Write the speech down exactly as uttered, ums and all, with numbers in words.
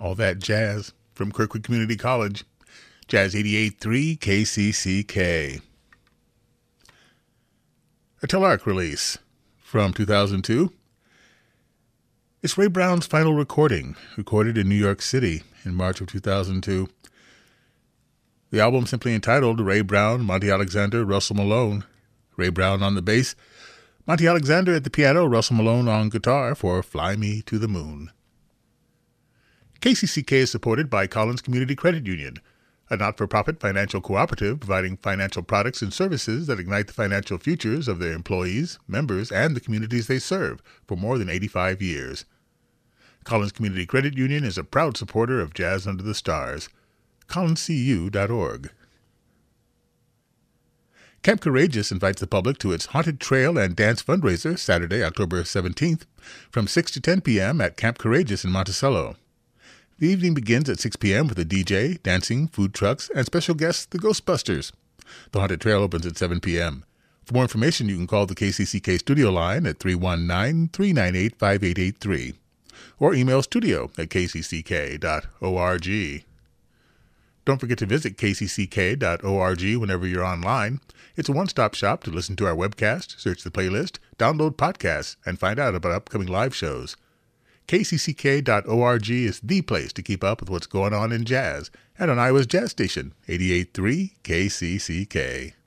All that jazz from Kirkwood Community College. Jazz eighty-eight point three K C C K. A Telarc release from two thousand two. It's Ray Brown's final recording, recorded in New York City in March of two thousand two. The album simply entitled Ray Brown, Monty Alexander, Russell Malone. Ray Brown on the bass, Monty Alexander at the piano, Russell Malone on guitar for Fly Me to the Moon. K C C K is supported by Collins Community Credit Union, a not-for-profit financial cooperative providing financial products and services that ignite the financial futures of their employees, members, and the communities they serve for more than eighty-five years. Collins Community Credit Union is a proud supporter of Jazz Under the Stars. collins c u dot org. Camp Courageous invites the public to its Haunted Trail and Dance fundraiser Saturday, October seventeenth, from six to ten p.m. at Camp Courageous in Monticello. The evening begins at six p.m. with a D J, dancing, food trucks, and special guests, the Ghostbusters. The Haunted Trail opens at seven p.m. For more information, you can call the K C C K studio line at three one nine, three nine eight, five eight eight three or email studio at k c c k dot org. Don't forget to visit k c c k dot org whenever you're online. It's a one-stop shop to listen to our webcast, search the playlist, download podcasts, and find out about upcoming live shows. k c c k dot org is the place to keep up with what's going on in jazz and on Iowa's Jazz Station, eighty-eight point three K C C K.